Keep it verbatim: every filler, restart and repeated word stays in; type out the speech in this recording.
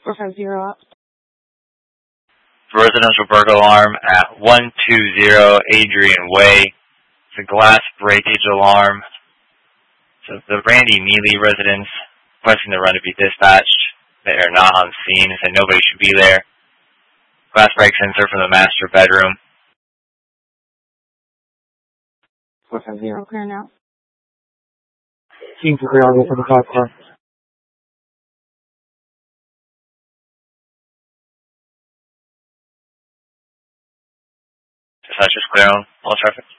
four five zero up. Residential burglar alarm at one two zero Adrian Way. It's a glass breakage alarm. So the Randy Mealy residents requesting the run to be dispatched. They are not on scene. They said nobody should be there. Glass break sensor from the master bedroom. four five zero, clear now. Team to clear, I'll go for the five car. Dispatch is clear on all traffic.